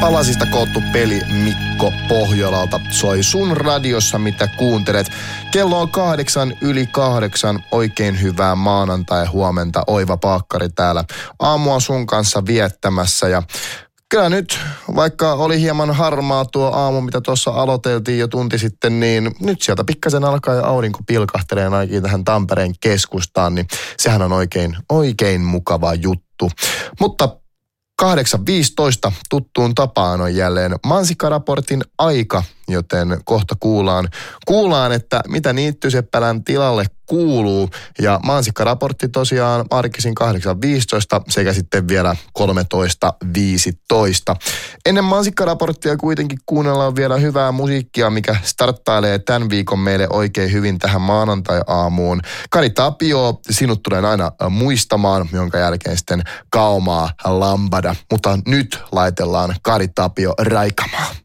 Palasista koottu peli Mikko Pohjolalta soi sun radiossa, mitä kuuntelet. Kello on 7:08. Oikein hyvää maanantai-huomenta. Oiva Paakkari täällä aamua sun kanssa viettämässä. Ja kyllä nyt, vaikka oli hieman harmaa tuo aamu, mitä tuossa aloiteltiin jo tunti sitten, niin nyt sieltä pikkasen alkaa jo aurinko pilkahtelee ainakin tähän Tampereen keskustaan, niin sehän on oikein mukava juttu. Mutta 8.15 tuttuun tapaan on jälleen Mansikka-raportin aika, joten kohta kuullaan, että mitä Niittyseppälän tilalle kuuluu. Ja Mansikka-raportti tosiaan arkisin 8.15 sekä sitten vielä 13.15. Ennen Mansikka-raporttia kuitenkin kuunnellaan vielä hyvää musiikkia, mikä starttailee tämän viikon meille oikein hyvin tähän maanantai-aamuun. Kari Tapio, sinut tulen aina muistamaan, jonka jälkeen sitten Kaumaa Lambada. Mutta nyt laitellaan Kari Tapio raikamaan.